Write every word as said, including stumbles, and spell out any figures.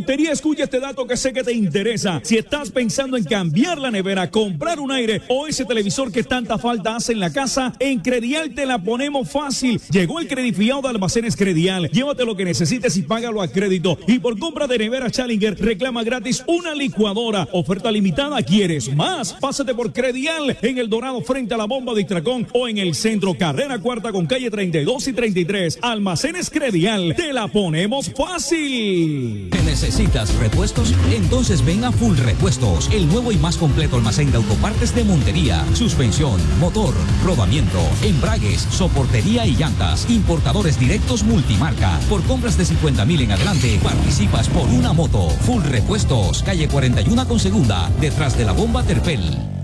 Montería, escucha este dato que sé que te interesa. Si estás pensando en cambiar la nevera, comprar un aire o ese televisor que tanta falta hace en la casa, en Credial te la ponemos fácil. Llegó el credifiado de Almacenes Credial. Llévate lo que necesites y págalo a crédito. Y por compra de nevera Challenger, reclama gratis una licuadora. Oferta limitada, ¿quieres más? Pásate por Credial en El Dorado frente a la bomba de Istracón o en el centro, carrera cuarta con calle treinta y dos y treinta y tres. Almacenes Credial, te la ponemos fácil. ¿Te necesitas repuestos? Entonces ven a Full Repuestos, el nuevo y más completo almacén de autopartes de Montería, suspensión, motor, rodamiento, embragues, soportería y llantas. Importadores directos multimarca. Por compras de cincuenta mil en adelante, participas por una moto. Full Repuestos, calle cuarenta y uno con segunda, detrás de la bomba Terpel.